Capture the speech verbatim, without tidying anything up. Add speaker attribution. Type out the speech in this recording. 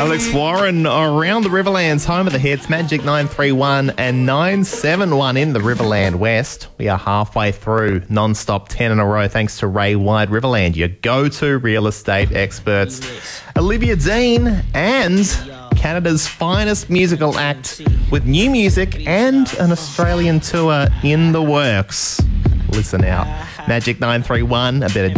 Speaker 1: Alex Warren around the Riverlands, home of the hits, Magic nine three one and nine seven one in the Riverland West. We are halfway through non-stop ten in a row thanks to Ray White Riverland, your go-to real estate experts. Olivia Dean and Canada's finest musical act with new music and an Australian tour in the works. Listen out. Magic nine three one, a bit of